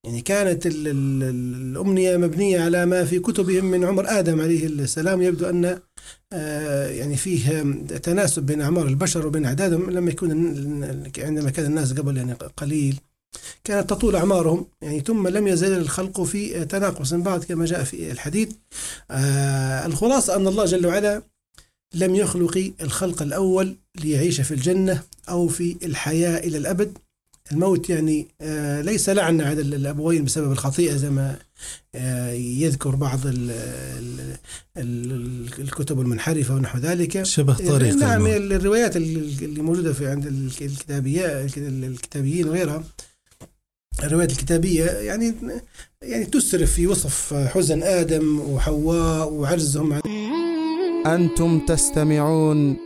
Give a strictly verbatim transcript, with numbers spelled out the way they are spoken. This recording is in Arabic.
يعني كانت ال ال الأمنية مبنية على ما في كتبهم من عمر آدم عليه السلام. يبدو أن آه يعني فيه تناسب بين أعمار البشر وبين أعدادهم، لما يكون عندما كان الناس قبل يعني قليل كانت تطول أعمارهم، يعني ثم لم يزال الخلق في تناقص بعد كما جاء في الحديث. آه الخلاصة أن الله جل وعلا لم يخلق الخلق الأول ليعيش في الجنة أو في الحياة إلى الأبد. الموت يعني آه ليس لعنة على الأبوين بسبب الخطيئة زي ما آه يذكر بعض ال ال ال الكتب المنحرفة ونحو ذلك. شبه طريق نعم، الموت. الروايات اللي موجودة في عند الكتابية الكتابيين وغيرها، الروايات الكتابية يعني يعني تسرف في وصف حزن آدم وحواء وعجزهم. أنتم تستمعون